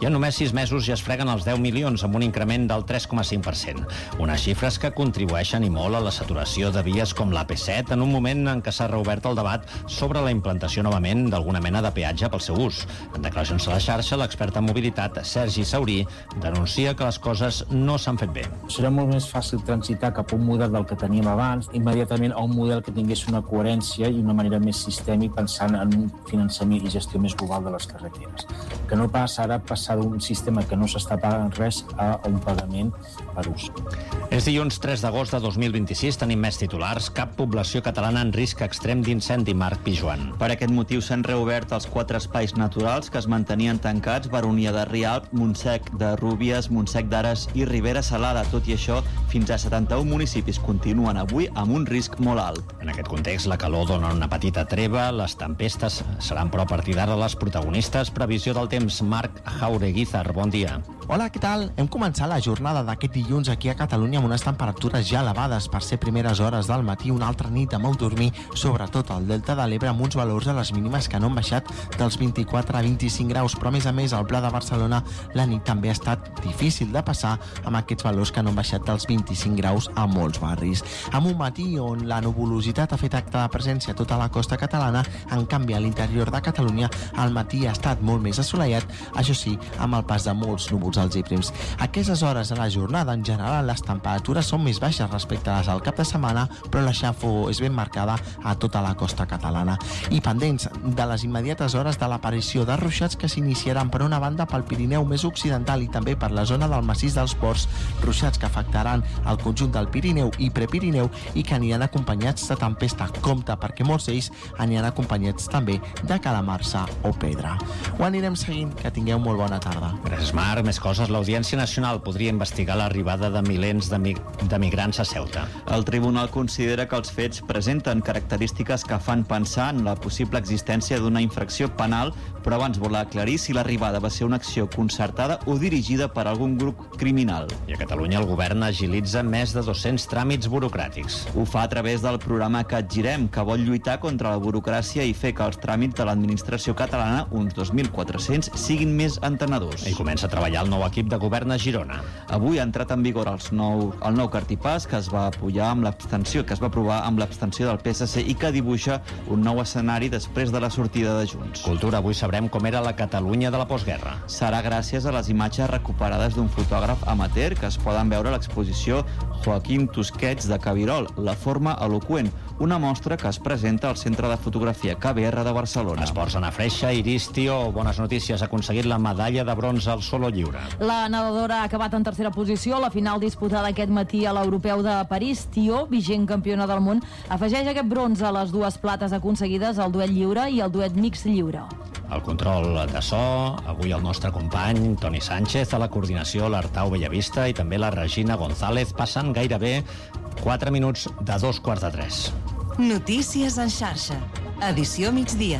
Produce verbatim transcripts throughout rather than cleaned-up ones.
i en només sis mesos ja es freguen els deu milions, amb un increment del tres coma cinc per cent. Unes xifres que contribueixen i molt a la saturació de vies com l'A P set en un moment en què s'ha reobert el debat sobre la implantació novament d'alguna mena de peatge pel seu ús. En declaracions a la xarxa, l'expert en mobilitat, Sergi Saurí, denuncia que les coses no s'han fet bé. Serà molt més fàcil transitar cap a un model del que teníem abans, immediatament a un model que tingués una coherència i una manera més sistèmica pensant en un finançament i gestió més global de les carreteres. Que no passa ara passar d'un sistema que no s'està pagant res a un pagament per ús. És dilluns tres d'agost de dos mil vint-i-sis, tenim més titulars. Cap població catalana en risc extrem d'incendi, Marc Pijuan. Per aquest motiu s'han reobert els quatre espais naturals que es mantenien tancats: Baronia de Rialp, Montsec de Rúbies, Montsec d'Ares i Ribera Salada. Tot i això, fins a setanta-un municipis continuen avui amb un risc molt alt. En aquest context, la calor dona una petita treva, les tempestes seran però a partir d'ara les protagonistes. Previsió del temps, Marc Jaureguizar, bon dia. Hola, què tal? Hem començat la jornada d'aquest dilluns aquí a Catalunya amb unes temperatures ja elevades per ser primeres hores del matí, una altra nit a molt dormir, sobretot al Delta de l'Ebre, amb uns valors a les mínimes que no han baixat dels vint-i-quatre a vint-i-cinc graus, però a més a més al Pla de Barcelona la nit també ha estat difícil de passar amb aquests valors que no han baixat dels vint-i-cinc graus a molts barris. Amb un matí on la nuvolositat ha fet acte de presència a tota la costa catalana, en canvi a l'interior de Catalunya el matí ha estat molt més assolellat, això sí, amb el pas de molts núvols als i prims. A aquestes hores de la jornada, en general, les temperatures són més baixes respecte a les del cap de setmana, però la xafo és ben marcada a tota la costa catalana. I pendents de les immediates hores de l'aparició de ruixats que s'iniciaran per una banda pel Pirineu més occidental i també per la zona del massís dels Ports, ruixats que afectaran el conjunt del Pirineu i Prepirineu i que aniran acompanyats de tempesta. Compte, perquè molts d'ells aniran acompanyats també de calamarsa o pedra. Ho anirem seguint, que tingueu molt bona tarda. Gràcies, Marc. Més coses. L'Audiència Nacional podria investigar l'arribada de milers de, mig de migrants a Ceuta. El tribunal considera que els fets presenten característiques que fan pensar en la possible existència d'una infracció penal, però abans vol aclarir si l'arribada va ser una acció concertada o dirigida per algun grup criminal. I a Catalunya el govern agilitza més de dos-cents tràmits burocràtics. Ho fa a través del programa Catgirem, que vol lluitar contra la burocràcia i fer que els tràmits de l'administració catalana, uns dos mil quatre-cents, siguin més entenedors. I comença a treballar el nou equip de govern a Girona. Avui ha entrat en vigor els nou, el nou cartipàs que es va apoyar amb l'abstenció, que es va aprovar amb l'abstenció del P S C i que dibuixa un nou escenari després de la sortida de Junts. Cultura, avui sabrem com era la Catalunya de la postguerra. Serà gràcies a les imatges recuperades d'un fotògraf amateur que es poden veure a l'exposició Joaquim Tusquets de Cabirol, La forma eloqüent, una mostra que es presenta al Centre de Fotografia K B R de Barcelona. Esports, Ana Freixa, Iris Tió, bones notícies, ha aconseguit la medalla de bronze al solo lliure. La nedadora ha acabat en tercera posició a la final disputada aquest matí a l'Europeu de París. Tió, vigent campiona del món, afegeix aquest bronze a les dues plates aconseguides al duet lliure i al duet mix lliure. El control de so, avui el nostre company Toni Sánchez, a la coordinació l'Artau Bellavista i també la Regina González. Passen gairebé quatre minuts de dos quarts de tres. Notícies en xarxa. Edició migdia.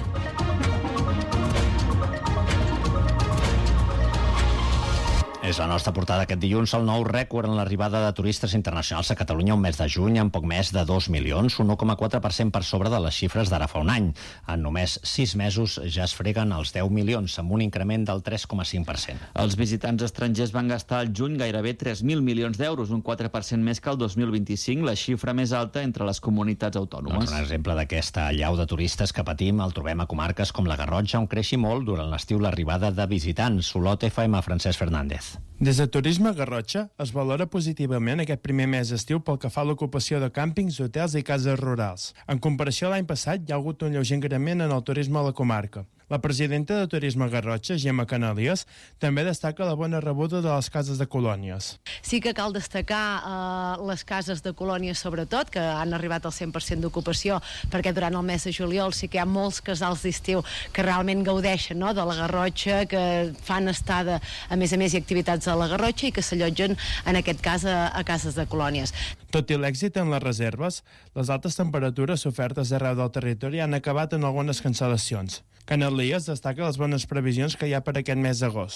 És la nostra portada aquest dilluns, el nou rècord en l'arribada de turistes internacionals a Catalunya un mes de juny amb poc més de dos milions, un u coma quatre per cent per sobre de les xifres d'ara fa un any. En només sis mesos ja es freguen els deu milions, amb un increment del tres coma cinc per cent. Els visitants estrangers van gastar al juny gairebé tres mil milions d'euros, un quatre per cent més que el dos mil vint-i-cinc, la xifra més alta entre les comunitats autònomes. Doncs un exemple d'aquesta allau de turistes que patim el trobem a comarques com la Garrotxa, on creixi molt durant l'estiu l'arribada de visitants. Olot F M, Francesc Fernández. Des de Turisme Garrotxa es valora positivament aquest primer mes d'estiu pel que fa a l'ocupació de càmpings, hotels i cases rurals. En comparació a l'any passat hi ha hagut un lleuger increment en el turisme a la comarca. La presidenta de Turisme Garrotxa, Gemma Canalies, també destaca la bona rebuda de les cases de colònies. Sí que cal destacar eh, les cases de colònies sobretot, que han arribat al cent per cent d'ocupació, perquè durant el mes de juliol sí que hi ha molts casals d'estiu que realment gaudeixen, no?, de la Garrotxa, que fan estada, a més a més, i activitats a la Garrotxa i que s'allotgen, en aquest cas, a, a cases de colònies. Tot i l'èxit en les reserves, les altes temperatures sofertes arreu del territori han acabat en algunes cancel·lacions. Canalies destaca les bones previsions que hi ha per aquest mes d'agost.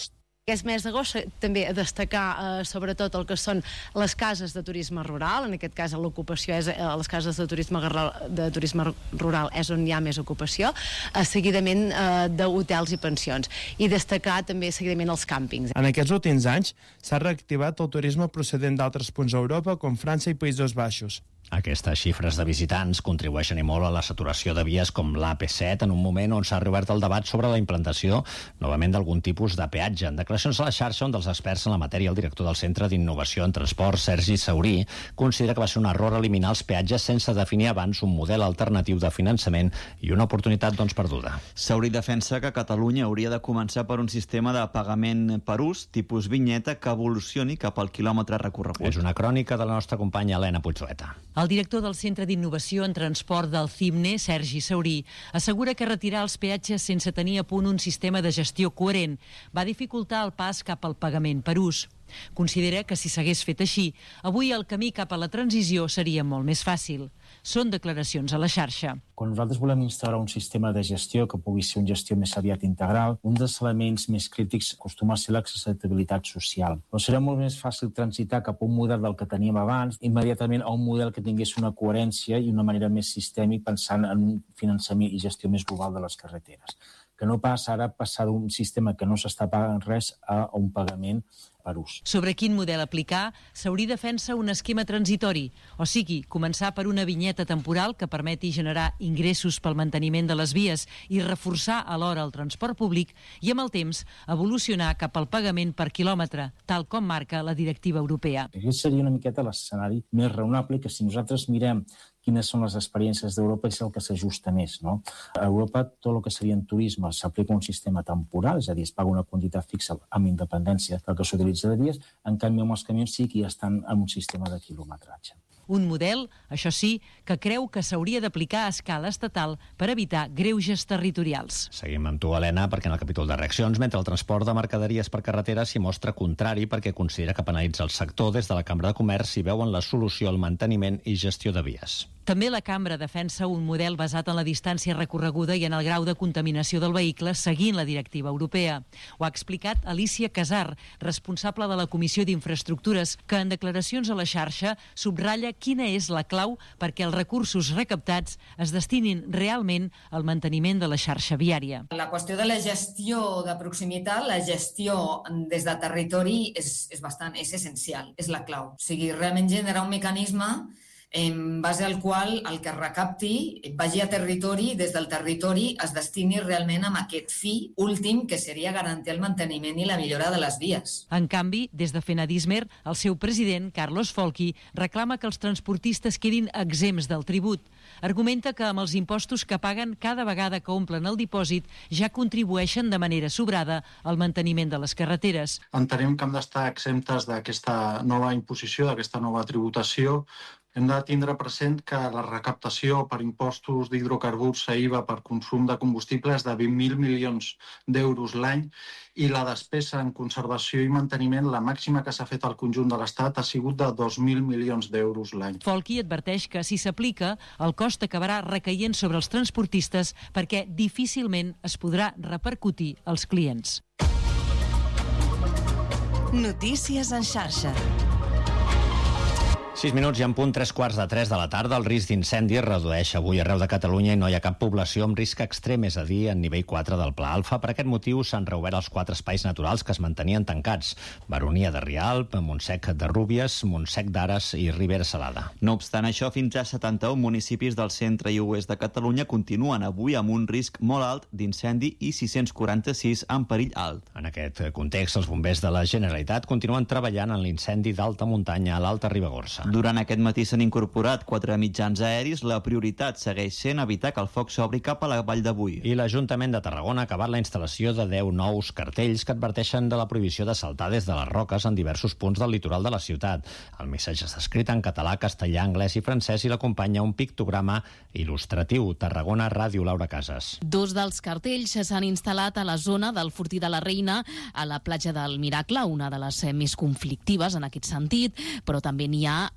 Aquest mes d'agost també a destacar eh, sobretot el que són les cases de turisme rural, en aquest cas l'ocupació és a les cases de turisme, de turisme rural és on hi ha més ocupació, eh, seguidament eh, d'hotels i pensions, i destacar també seguidament els càmpings. En aquests últims anys s'ha reactivat el turisme procedent d'altres punts d'Europa com França i Països Baixos. Aquestes xifres de visitants contribueixen i molt a la saturació de vies com l'A P set en un moment on s'ha reobert el debat sobre la implantació novament d'algun tipus de peatge. En declaracions a la xarxa, un dels experts en la matèria, el director del Centre d'Innovació en Transport, Sergi Saurí, considera que va ser un error eliminar els peatges sense definir abans un model alternatiu de finançament i una oportunitat doncs perduda. Saurí defensa que Catalunya hauria de començar per un sistema de pagament per ús, tipus vinyeta, que evolucioni cap al quilòmetre recorregut. És una crònica de la nostra companya Helena Puigzueta. El director del Centre d'Innovació en Transport del CIMNE, Sergi Saurí, assegura que retirar els peatges sense tenir a punt un sistema de gestió coherent va dificultar el pas cap al pagament per ús. Considera que si s'hagués fet així, avui el camí cap a la transició seria molt més fàcil. Són declaracions a la xarxa. Quan nosaltres volem instaurar un sistema de gestió que pugui ser una gestió més aviat integral, un dels elements més crítics acostuma a ser l'accessibilitat social. Però serà molt més fàcil transitar cap a un model del que teníem abans, immediatament a un model que tingués una coherència i una manera més sistèmica pensant en un finançament i gestió més global de les carreteres. Que no passa ara passar d'un sistema que no s'està pagant res a un pagament per ús. Sobre quin model aplicar, Saurí defensa un esquema transitori, o sigui, començar per una vinyeta temporal que permeti generar ingressos pel manteniment de les vies i reforçar alhora el transport públic i, amb el temps, evolucionar cap al pagament per quilòmetre, tal com marca la directiva europea. Aquest seria una miqueta l'escenari més raonable, que si nosaltres mirem quines són les experiències d'Europa és el que s'ajusta més, no? A Europa, tot el que seria en turisme s'aplica un sistema temporal, és a dir, es paga una quantitat fixa amb independència del que s'utilitza de dies, en canvi amb els camions sí que ja estan en un sistema de quilometratge. Un model, això sí, que creu que s'hauria d'aplicar a escala estatal per evitar greuges territorials. Seguim amb tu, Helena, perquè en el capítol de reaccions, mentre el transport de mercaderies per carretera s'hi mostra contrari perquè considera que penalitza el sector. Des de la Cambra de Comerç hi veuen la solució al manteniment i gestió de vies. També la Cambra defensa un model basat en la distància recorreguda i en el grau de contaminació del vehicle seguint la directiva europea. Ho ha explicat Alicia Casar, responsable de la Comissió d'Infraestructures, que en declaracions a la xarxa subratlla quina és la clau perquè els recursos recaptats es destinin realment al manteniment de la xarxa viària. La qüestió de la gestió de proximitat, la gestió des de territori és, és, bastant, és essencial, és la clau. O sigui, realment generar un mecanisme en base al qual el que es recapti vagi a territori i des del territori es destini realment amb aquest fi últim, que seria garantir el manteniment i la millora de les vies. En canvi, des de Fenadismer, el seu president, Carlos Folchi, reclama que els transportistes quedin exempts del tribut. Argumenta que amb els impostos que paguen cada vegada que omplen el dipòsit ja contribueixen de manera sobrada al manteniment de les carreteres. Entenem que hem d'estar exemptes d'aquesta nova imposició, d'aquesta nova tributació. Hem de tindre present que la recaptació per impostos d'hidrocarburs a I V A per consum de combustible és de vint mil milions d'euros l'any i la despesa en conservació i manteniment, la màxima que s'ha fet al conjunt de l'Estat, ha sigut de dos mil milions d'euros l'any. Folchi adverteix que si s'aplica, el cost acabarà recaient sobre els transportistes perquè difícilment es podrà repercutir als clients. Notícies en xarxa. sis minuts i en punt, tres quarts de tres de la tarda. El risc d'incendi es redueix avui arreu de Catalunya i no hi ha cap població amb risc extrem, és a dir, en nivell quatre del Pla Alfa. Per aquest motiu s'han reobert els quatre espais naturals que es mantenien tancats: Baronia de Rialb, Montsec de Rúbies, Montsec d'Ares i Ribera Salada. No obstant això, fins a setanta-un municipis del centre i oest de Catalunya continuen avui amb un risc molt alt d'incendi i sis-cents quaranta-sis en perill alt. En aquest context, els bombers de la Generalitat continuen treballant en l'incendi d'alta muntanya a l'Alta Ribagorça. Durant aquest matí s'han incorporat quatre mitjans aeris. La prioritat segueix sent evitar que el foc s'obri cap a la Vall de Boí. I l'Ajuntament de Tarragona ha acabat la instal·lació de deu nous cartells que adverteixen de la prohibició de saltar des de les roques en diversos punts del litoral de la ciutat. El missatge està escrit en català, castellà, anglès i francès i l'acompanya un pictograma il·lustratiu. Tarragona Ràdio, Laura Casas. Dos dels cartells s'han instal·lat a la zona del Fortí de la Reina, a la platja del Miracle, una de les més conflictives en aquest sentit, però també n'hi ha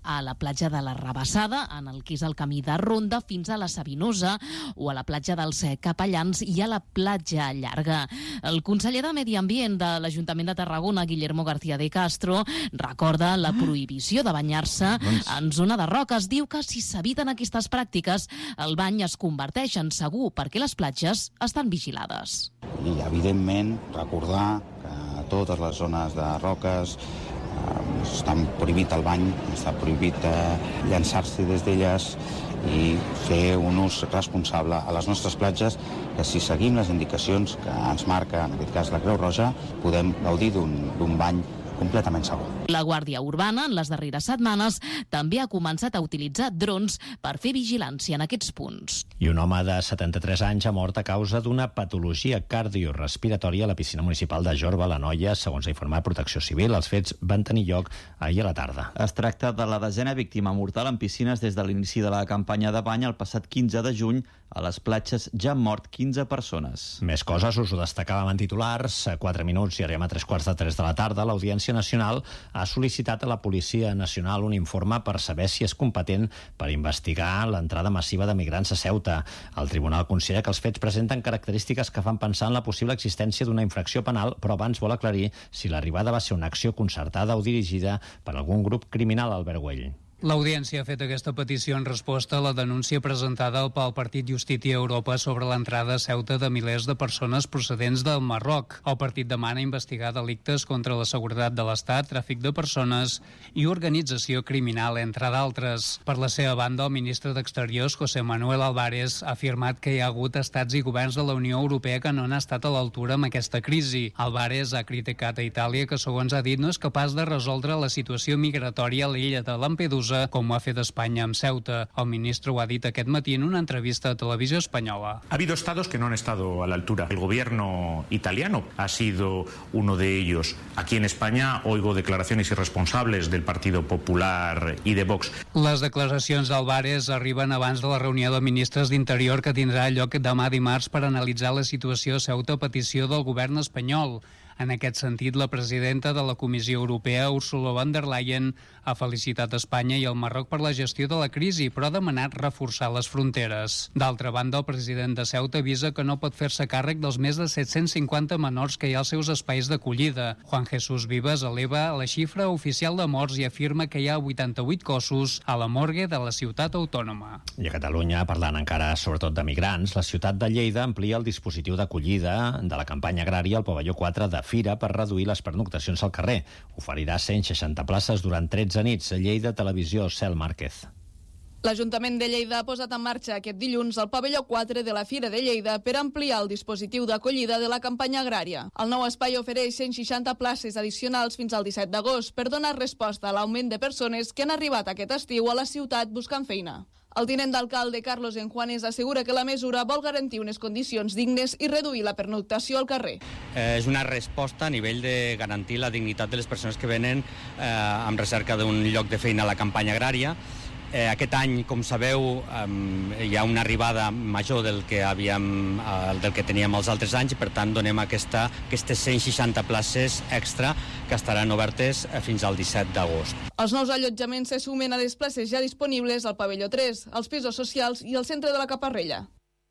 a la platja de la Rabassada, en el que és el camí de Ronda, fins a la Sabinosa, o a la platja dels Capellans i a la platja Llarga. El conseller de Medi Ambient de l'Ajuntament de Tarragona, Guillermo García de Castro, recorda la prohibició de banyar-se en zona de roques. Diu que si s'eviten aquestes pràctiques, el bany es converteix en segur perquè les platges estan vigilades. I, evidentment, recordar que a totes les zones de roques eh, està prohibit el bany, està prohibit eh, llançar-se des d'elles i fer un ús responsable a les nostres platges, que si seguim les indicacions que ens marca, en aquest cas la Creu Roja, podem gaudir d'un bany completament segur. La Guàrdia Urbana, en les darreres setmanes, també ha començat a utilitzar drons per fer vigilància en aquests punts. I un home de setanta-tres anys ha mort a causa d'una patologia cardiorespiratòria a la piscina municipal de Jorba, a l'Anoia, segons ha informat Protecció Civil. Els fets van tenir lloc ahir a la tarda. Es tracta de la desena víctima mortal en piscines des de l'inici de la campanya de bany el passat quinze de juny. A les platges ja han mort quinze persones. Més coses, us ho destacàvem en titulars. A quatre minuts i arribem a tres quarts de tres de la tarda. L'Audiència Nacional ha sol·licitat a la Policia Nacional un informe per saber si és competent per investigar l'entrada massiva de migrants a Ceuta. El Tribunal considera que els fets presenten característiques que fan pensar en la possible existència d'una infracció penal, però abans vol aclarir si l'arribada va ser una acció concertada o dirigida per algun grup criminal. Albert Güell. L'Audiència ha fet aquesta petició en resposta a la denúncia presentada pel Partit Justícia Europa sobre l'entrada a Ceuta de milers de persones procedents del Marroc. El partit demana investigar delictes contra la seguretat de l'Estat, tràfic de persones i organització criminal, entre d'altres. Per la seva banda, el ministre d'Exteriors, José Manuel Álvarez, ha afirmat que hi ha hagut estats i governs de la Unió Europea que no han estat a l'altura amb aquesta crisi. Álvarez ha criticat a Itàlia que, segons ha dit, no és capaç de resoldre la situació migratòria a l'illa de Lampedusa, com ho ha fet Espanya amb Ceuta. El ministre ho ha dit aquest matí en una entrevista a Televisió Espanyola. Ha habido estados que no han estado a la altura. El gobierno italiano ha sido uno de ellos. Aquí en España oigo declaraciones irresponsables del Partido Popular y de Vox. Les declaracions d'Álvarez arriben abans de la reunió de ministres d'Interior que tindrà lloc demà dimarts per analitzar la situació a Ceuta a petició del govern espanyol. En aquest sentit, la presidenta de la Comissió Europea, Ursula von der Leyen, ha felicitat Espanya i el Marroc per la gestió de la crisi, però ha demanat reforçar les fronteres. D'altra banda, el president de Ceuta avisa que no pot fer-se càrrec dels més de set-cents cinquanta menors que hi ha als seus espais d'acollida. Juan Jesús Vives eleva la xifra oficial de morts i afirma que hi ha vuitanta-vuit cossos a la morgue de la ciutat autònoma. I a Catalunya, parlant encara sobretot de migrants, la ciutat de Lleida amplia el dispositiu d'acollida de la campanya agrària al pavelló quatre de Fira per reduir les pernoctacions al carrer. Oferirà cent seixanta places durant tretze nits. A Lleida, Televisió, Cel Márquez. L'Ajuntament de Lleida ha posat en marxa aquest dilluns el pavelló quatre de la Fira de Lleida per ampliar el dispositiu d'acollida de la campanya agrària. El nou espai ofereix cent seixanta places addicionals fins al disset d'agost per donar resposta a l'augment de persones que han arribat aquest estiu a la ciutat buscant feina. El tinent d'alcalde Carlos Enjuanes assegura que la mesura vol garantir unes condicions dignes i reduir la pernoctació al carrer. Eh, és una resposta a nivell de garantir la dignitat de les persones que venen eh, amb recerca d'un lloc de feina a la campanya agrària. Eh, aquest any, com sabeu, eh, hi ha una arribada major del que, havíem, eh, del que teníem els altres anys i, per tant, donem aquesta, aquestes cent seixanta places extra que estaran obertes fins al disset d'agost. Els nous allotjaments se sumen a les places ja disponibles al pavelló tres, als pisos socials i al centre de la Caparrella.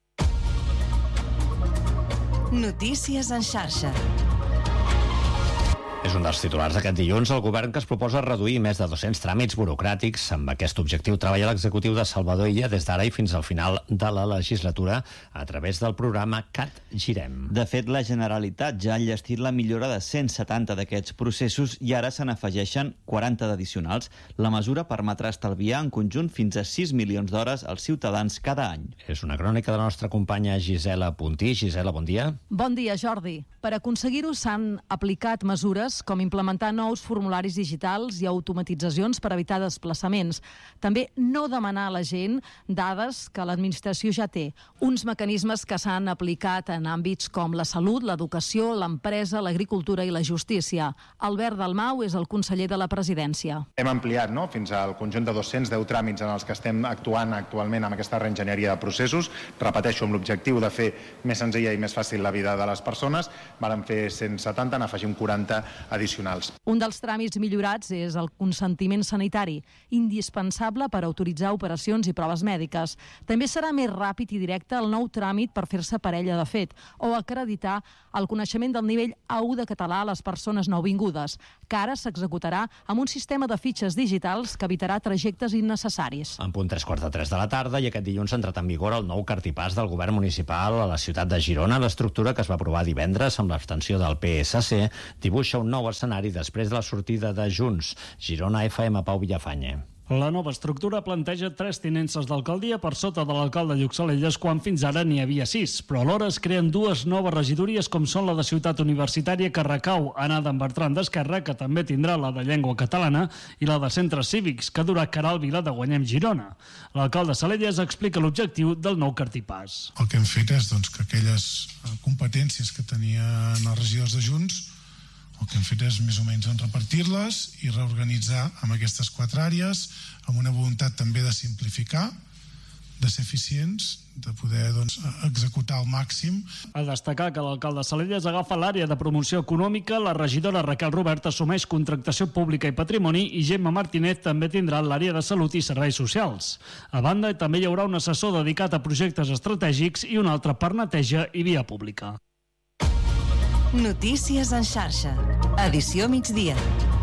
Notícies en xarxa. És un dels titulars d'aquest dilluns. El govern que es proposa reduir més de dos-cents tràmits burocràtics. Amb aquest objectiu treballa l'executiu de Salvador Illa des d'ara i fins al final de la legislatura a través del programa Cat Girem. De fet, la Generalitat ja ha enllestit la millora de cent setanta d'aquests processos i ara se n'afegeixen quaranta d'addicionals. La mesura permetrà estalviar en conjunt fins a sis milions d'hores als ciutadans cada any. És una crònica de la nostra companya Gisela Puntí. Gisela, bon dia. Bon dia, Jordi. Per aconseguir-ho s'han aplicat mesures com implementar nous formularis digitals i automatitzacions per evitar desplaçaments. També no demanar a la gent dades que l'administració ja té. Uns mecanismes que s'han aplicat en àmbits com la salut, l'educació, l'empresa, l'agricultura i la justícia. Albert Dalmau és el conseller de la Presidència. Hem ampliat no, fins al conjunt de dos-cents deu tràmits en els que estem actuant actualment amb aquesta reenginyeria de processos. Repeteixo, amb l'objectiu de fer més senzilla i més fàcil la vida de les persones. Vàrem fer cent setanta, n'afegim quaranta addicionals. Un dels tràmits millorats és el consentiment sanitari, indispensable per autoritzar operacions i proves mèdiques. També serà més ràpid i directe el nou tràmit per fer-se parella de fet o acreditar el coneixement del nivell A u de català a les persones nouvingudes, que ara s'executarà amb un sistema de fitxes digitals que evitarà trajectes innecessaris. En punt tres quarts de tres de la tarda i aquest dilluns ha entrat en vigor el nou cartipàs del govern municipal a la ciutat de Girona. L'estructura que es va aprovar divendres amb l'abstenció del P S C dibuixa un nou escenari després de la sortida de Junts. Girona F M, Pau Villafañe. La nova estructura planteja tres tinences d'alcaldia per sota de l'alcalde Lluc Salelles, quan fins ara n'hi havia sis, però alhora es creen dues noves regidories com són la de Ciutat Universitària, que recau en Adam Bertran d'Esquerra, que també tindrà la de Llengua Catalana, i la de Centres Cívics, que durà Caral Vila de Guanyem Girona. L'alcalde Salelles explica l'objectiu del nou cartipàs. El que hem fet és doncs, que aquelles competències que tenien els regidors de Junts, el que hem fet és més o menys repartir-les i reorganitzar amb aquestes quatre àrees, amb una voluntat també de simplificar, de ser eficients, de poder doncs, executar al màxim. A destacar que l'alcalde Salelles agafa l'àrea de promoció econòmica, la regidora Raquel Robert assumeix contractació pública i patrimoni i Gemma Martínez també tindrà l'àrea de salut i serveis socials. A banda, també hi haurà un assessor dedicat a projectes estratègics i un altre per neteja i via pública. Notícies en xarxa. Edició migdia.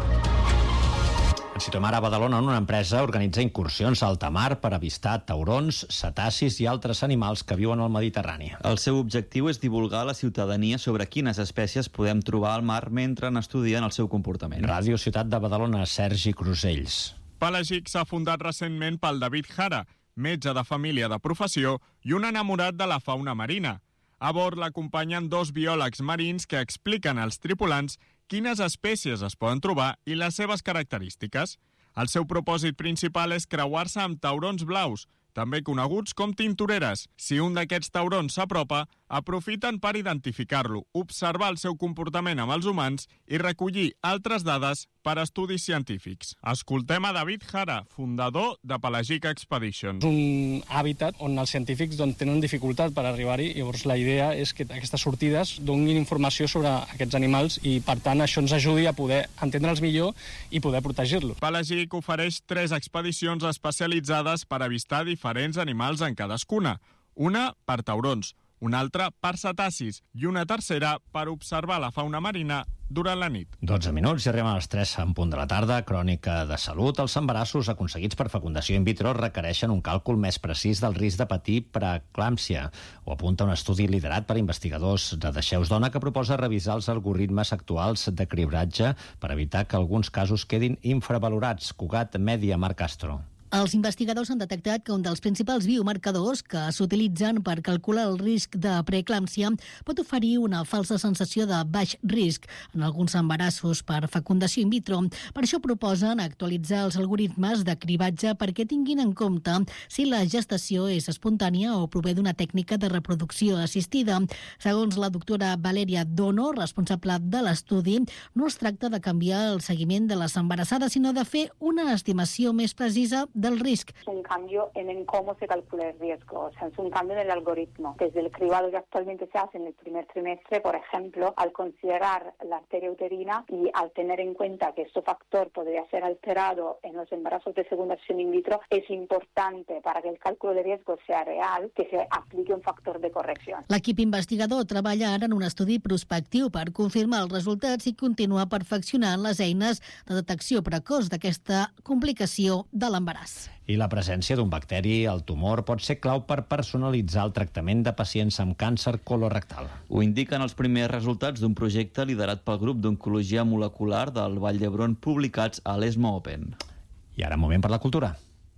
Ens situem ara a Badalona, on una empresa organitza incursions a alta mar per avistar taurons, cetacis i altres animals que viuen al Mediterrani. El seu objectiu és divulgar a la ciutadania sobre quines espècies podem trobar al mar mentre n'estudien el seu comportament. Ràdio Ciutat de Badalona, Sergi Crusells. Pelagic s'ha fundat recentment pel David Jara, metge de família de professió i un enamorat de la fauna marina. A bord l'acompanyen dos biòlegs marins que expliquen als tripulants quines espècies es poden trobar i les seves característiques. El seu propòsit principal és creuar-se amb taurons blaus, també coneguts com tintoreres. Si un d'aquests taurons s'apropa, aprofiten per identificar-lo, observar el seu comportament amb els humans i recollir altres dades per a estudis científics. Escoltem a David Jara, fundador de Pelagic Expeditions. És un hàbitat on els científics doncs, tenen dificultat per arribar-hi, llavors la idea és que aquestes sortides donin informació sobre aquests animals i, per tant, això ens ajudi a poder entendre'ls millor i poder protegir-los. Pelagic ofereix tres expedicions especialitzades per avistar diferents animals en cadascuna. Una per taurons, una altra per cetacis i una tercera per observar la fauna marina durant la nit. dotze minuts i arribem a les tres en punt de la tarda. Crònica de salut. Els embarassos aconseguits per fecundació in vitro requereixen un càlcul més precís del risc de patir preeclàmpsia. Ho apunta un estudi liderat per investigadors de Deixeus Dona que proposa revisar els algoritmes actuals de cribratge per evitar que alguns casos quedin infravalorats. Cugat Mèdia, Marc Castro. Els investigadors han detectat que un dels principals biomarcadors que s'utilitzen per calcular el risc de preeclàmpsia pot oferir una falsa sensació de baix risc en alguns embarassos per fecundació in vitro. Per això proposen actualitzar els algoritmes de cribatge perquè tinguin en compte si la gestació és espontània o prové d'una tècnica de reproducció assistida. Segons la doctora Valeria Dono, responsable de l'estudi, no es tracta de canviar el seguiment de les embarassades, sinó de fer una estimació més precisa del risc. Es un cambio en, en cómo se calcula el riesgo, o sea, es un cambio en el algoritmo. Desde el cribado que actualmente se hace en el primer trimestre, por ejemplo, al considerar la arteria uterina y al tener en cuenta que este factor podría ser alterado en los embarazos de fecundación in vitro, es importante para que el cálculo de riesgo sea real que se aplique un factor de corrección. L'equip investigador treballa ara en un estudi prospectiu per confirmar els resultats i continuar perfeccionant les eines de detecció precoç d'aquesta complicació de l'embaràs. I la presència d'un bacteri al tumor pot ser clau per personalitzar el tractament de pacients amb càncer colorectal. Ho indiquen els primers resultats d'un projecte liderat pel grup d'oncologia molecular del Vall d'Hebron publicats a l'ESMO Open. I ara un moment per la cultura.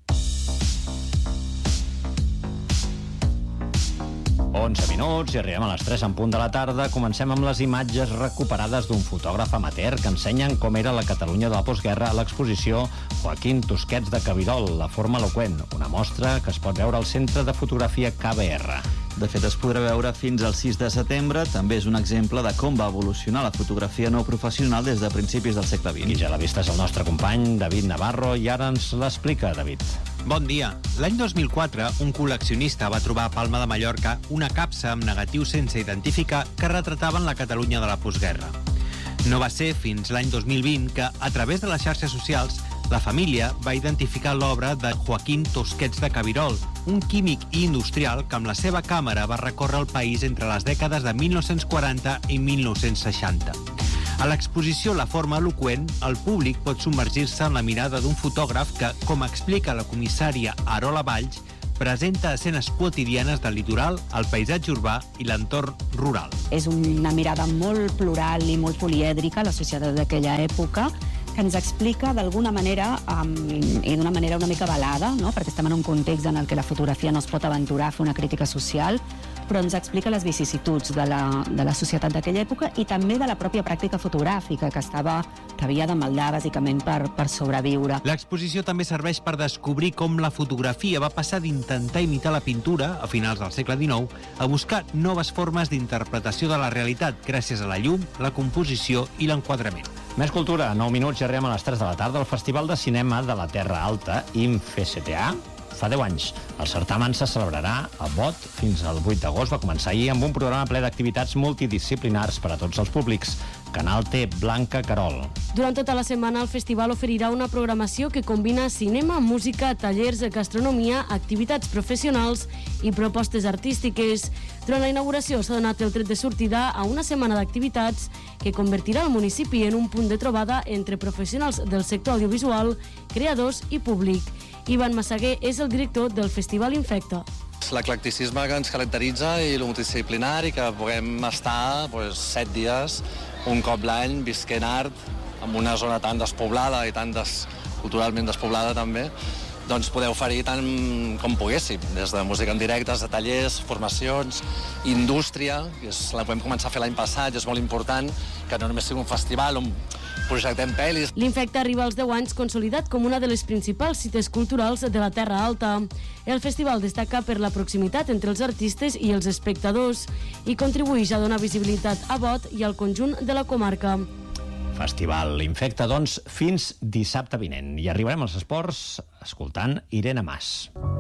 onze minuts i arribem a les tres en punt de la tarda. Comencem amb les imatges recuperades d'un fotògraf amateur que ensenyen com era la Catalunya de la postguerra a l'exposició Joaquín Tusquets de Cabirol, la forma eloqüent, una mostra que es pot veure al Centre de Fotografia K B R. De fet, es podrà veure fins al sis de setembre. També és un exemple de com va evolucionar la fotografia no professional des de principis del segle vint. I ja l'ha vist és el nostre company David Navarro i ara ens l'explica, David. Bon dia. L'any dos mil quatre, un col·leccionista va trobar a Palma de Mallorca una capsa amb negatius sense identificar que retrataven la Catalunya de la postguerra. No va ser fins l'any dos mil vint que, a través de les xarxes socials, la família va identificar l'obra de Joaquín Tosquets de Cabirol, un químic i industrial que amb la seva càmera va recórrer el país entre les dècades de mil nou-cents quaranta i mil nou-cents seixanta. A l'exposició La forma eloqüent, el públic pot submergir-se en la mirada d'un fotògraf que, com explica la comissària Arola Valls, presenta escenes quotidianes del litoral, el paisatge urbà i l'entorn rural. És una mirada molt plural i molt polièdrica a la societat d'aquella època, que ens explica d'alguna manera, um, i d'una manera una mica velada, no? Perquè estem en un context en el que la fotografia no es pot aventurar a fer una crítica social, però ens explica les vicissituds de la, de la societat d'aquella època i també de la pròpia pràctica fotogràfica, que estava que havia de maldar bàsicament per, per sobreviure. L'exposició també serveix per descobrir com la fotografia va passar d'intentar imitar la pintura, a finals del segle dinou, a buscar noves formes d'interpretació de la realitat gràcies a la llum, la composició i l'enquadrament. Més cultura, nou minuts i arribem a les tres de la tarda al Festival de Cinema de la Terra Alta, I M F C T A. Fa deu anys. El certamen se celebrarà a Bot fins al vuit d'agost. Va començar ahir amb un programa ple d'activitats multidisciplinars per a tots els públics. Canal T, Blanca Carol. Durant tota la setmana, el festival oferirà una programació que combina cinema, música, tallers, gastronomia, activitats professionals i propostes artístiques. Durant la inauguració s'ha donat el tret de sortida a una setmana d'activitats que convertirà el municipi en un punt de trobada entre professionals del sector audiovisual, creadors i públic. Ivan Massaguer és el director del Festival Infecta. L'eclecticisme que ens caracteritza i el multidisciplinari, que puguem estar pues, set dies, un cop l'any, visquent art, en una zona tan despoblada i tan des, culturalment despoblada també, doncs poder oferir tant com poguéssim, des de música en directe, de tallers, formacions, indústria, que és, la podem començar a fer l'any passat, i és molt important que no només sigui un festival on projectem pel·lis. L'Infecta arriba als deu anys consolidat com una de les principals cites culturals de la Terra Alta. El festival destaca per la proximitat entre els artistes i els espectadors i contribueix a donar visibilitat a Bot i al conjunt de la comarca. Festival Infecta, doncs, fins dissabte vinent. I arribarem als esports escoltant Irene Mas.